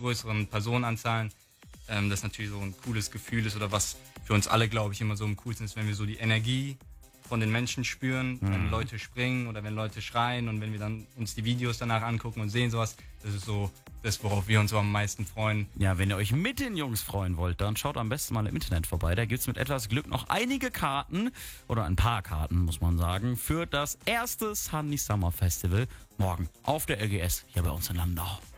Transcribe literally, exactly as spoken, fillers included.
größeren Personenanzahlen, ähm, das natürlich so ein cooles Gefühl ist oder was für uns alle, glaube ich, immer so am coolsten ist, wenn wir so die Energie von den Menschen spüren, mhm. wenn Leute springen oder wenn Leute schreien und wenn wir dann uns die Videos danach angucken und sehen sowas, das ist so das, worauf wir uns so am meisten freuen. Ja, wenn ihr euch mit den Jungs freuen wollt, dann schaut am besten mal im Internet vorbei. Da gibt's mit etwas Glück noch einige Karten, oder ein paar Karten, muss man sagen, für das erste Sunny Summer Festival morgen auf der L G S hier bei uns in Landau.